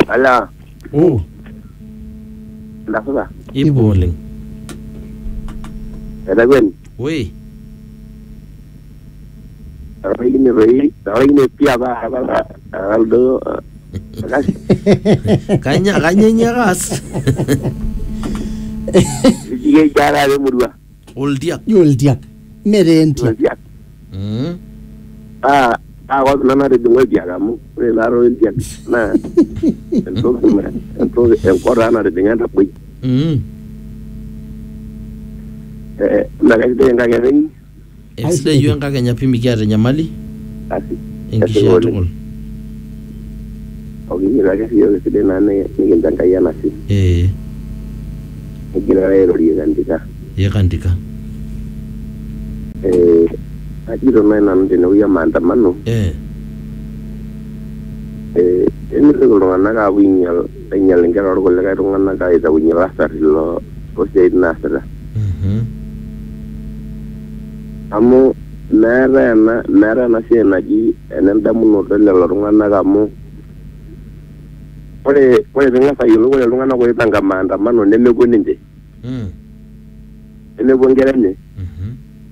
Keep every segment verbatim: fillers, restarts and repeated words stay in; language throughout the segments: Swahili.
Ala. Oh. Ndafuka. Iboling. Ada gwen. Woi. Rai ni rai, rai ni pia ba ba aldo. Kas. Kanya kanya nyaras. Sige jara de mudwa. Oldiak. Yoldiak. Merenti. Oldiak. Hmm. Ah, ah wa nana de ngol dia kamu. Re la ro el dia. Na. Entonces, entonces en corana de ngata pui. Hmm. Eh, na ga de ngaka ngeni. Esida yuen ka kanya pimi kiata nyamali. Asi. Enkisha tukul. Ogi ni ga si yo de de nane ni ndan kaya nasi. Eh. Ngira ra ro ri gandika. Yakandika. Eh, ajiro na nan de no ya maandamano. Eh. Eh, ene ko lo na ga winyal, winyal ngara ko le ga ro na ga ida winyal asar lo ko se na asar. Mhm. Amu nara na nara na se na ji enen da mu no de le lo na ga mu. Ore ore nga fa yilo ko le nga ko itanga maandamano ne me ko ninde. Mm. Ene ko ngere ne. Mhm.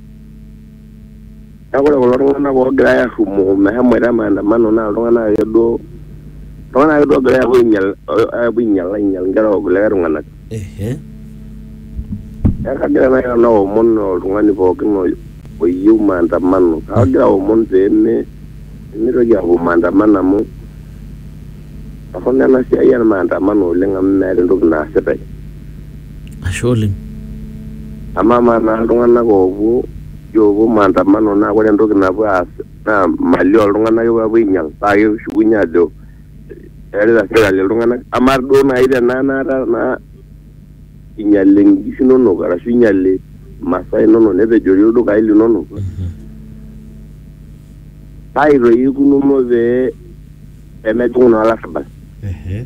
Agora ko lo nga ko gra ya humo me ha mo da maandamano na lo nga ya do. Lo nga do gra ya winyal, a winyal nyal ngara ko le ro nga na. Eh. Ya kagira na ya no mono ngani bo kino o yu manda mano kagira o monte ne ne ro ya o manda manamu afonna na sia ya manda mano lenga mmere ndo na sepe Asholing. ama mana ndo na go bu yo bu manda mano na ko ndo na bu as na mali o ndo na yo bu nyal ta yo shugunya do ere da sera le ndo na amar do na ida na na na inyaleng isino no gara shinyalle masai nono ne be jori do ga ili nono tai ro yukuno mo be eme tuno ala sabas Eh.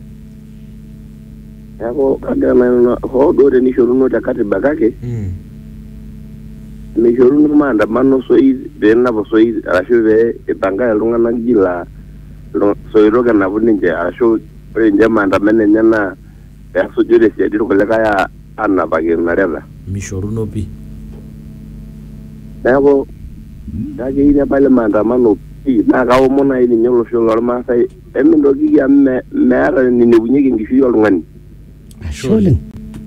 yako kaga na ho do de ni shoruno ta kati bagake Mm. ni shoruno manda mano soi be na bo soi ala shube e banga lunga na gila soi ro kana buninje ala sho re njama nda menne nyana ya so jure se diro kala kaya anna bagir na rela Mishoruno pi. yako dage ina pale manda mano pi na ga o mona ini nyolo sho lor ma sai emi ndo gi ya me mera ni ni bunyegi ngi fiyo ngani Asholing.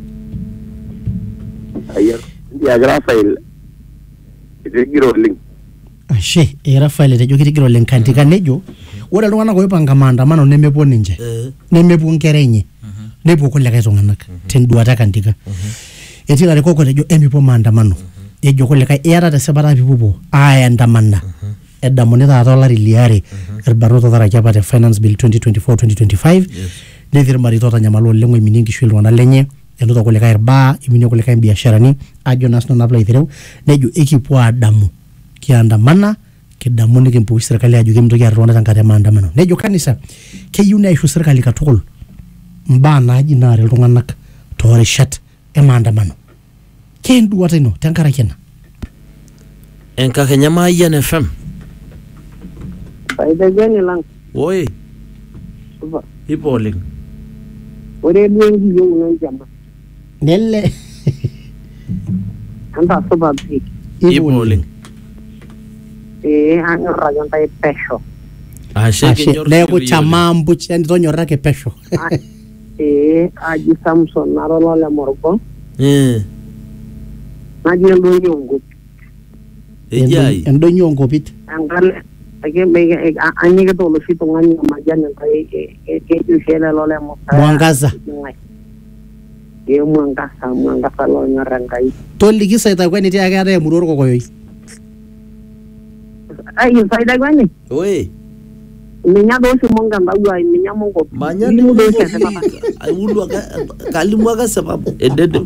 ayer dia Rafael ite giro link Ashe, e Rafael de jokiti giro lenkanti kanejo. Ora lungana ko yopanga maandamano nemepo ninje. Eh. Nemepo nkerenye. Nepo ko leka zonganak. Tenduata kantika. Etila re koko de jo emipo maandamano. E jo ko leka era de sebara bibubo. Aya ndamanda. Edda moneta dola riliare. Erbaroto dara jaba de finance bill twenty twenty-four twenty twenty-five. Nevir marito ta nyamalo lengo miningi shwil wana lenye. Endo ko leka erba iminyo ko leka biashara ni ajo national na play threw. Nejo ekipo adamu. Kiandamana kidamu ni kimpu serikali aju kimto ya Rwanda tangare maandamano. Nejo kanisa ke yuna ishu serikali katukul. Mbana jinare lunganak tore shat e maandamano. Ke ndu watino tangara kena. Enka kenya ma Yen F M. Faida gani lang. Woi. Suba. Iboling. Ore dwengi yo ngan jamba. Nelle. Anta suba bi. Iboling. Eh ang rajon tay peso. Ashe Ashe kinyor. lego chamambu chandi tonyo rake pesho. Eh aji Samson narolo le morgo. Eh. Naji ndo nyongo. Ejai. Endo nyongo bit. Angale ake be anyi ke tolo sito ngani majani tay ke ke ju shela lo le mo. Mwangaza. Eh mwangaza mwangaza lo nyarangai. Toli kisa itakuwa tia kare muroro kokoyoi. Ai faida gani? Woi. Minya do si monga ndagwa minya mongo. Manya ni ni do se papa. Ai ulu aga kalimu aga sababu edede.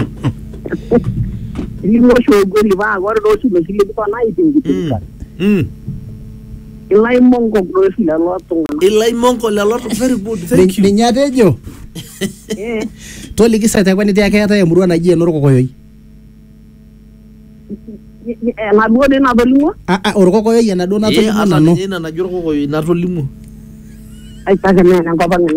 Ni mo sho goli ba agora do si mesile ko na itingi. Mm. Ilai mongo do si la lo tonga. Ilai monko la lot very good. Thank you. Ninyatejo. Eh. Toli kisa itakuwa tia kare muroro na jie noroko kokoyoi. Na do de na dolingo. Ah ah oroko kokoyoi na do na toli Eh nano. ana ina na joro ko natolimu. Ai ta na ngopanga